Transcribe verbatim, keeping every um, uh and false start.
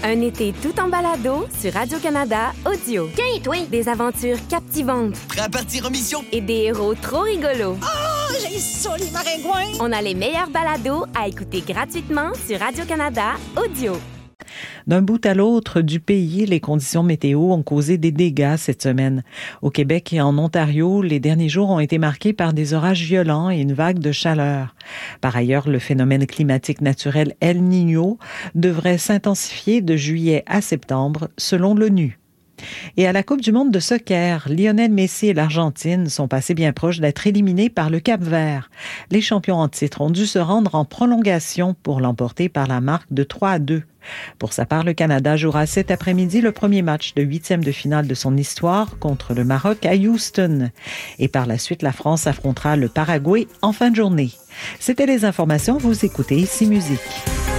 Un été tout en balado sur Radio-Canada Audio. Tiens, toi! Des aventures captivantes. Prêt à partir en mission? Et des héros trop rigolos. Oh, j'ai ça, les maringouins! On a les meilleurs balados à écouter gratuitement sur Radio-Canada Audio. D'un bout à l'autre du pays, les conditions météo ont causé des dégâts cette semaine. Au Québec et en Ontario, les derniers jours ont été marqués par des orages violents et une vague de chaleur. Par ailleurs, le phénomène climatique naturel El Niño devrait s'intensifier de juillet à septembre, selon l'ONU. Et à la Coupe du monde de soccer, Lionel Messi et l'Argentine sont passés bien proches d'être éliminés par le Cap-Vert. Les champions en titre ont dû se rendre en prolongation pour l'emporter par la marque de trois à deux. Pour sa part, le Canada jouera cet après-midi le premier match de huitième de finale de son histoire contre le Maroc à Houston. Et par la suite, la France affrontera le Paraguay en fin de journée. C'était les informations, vous écoutez Ici Musique.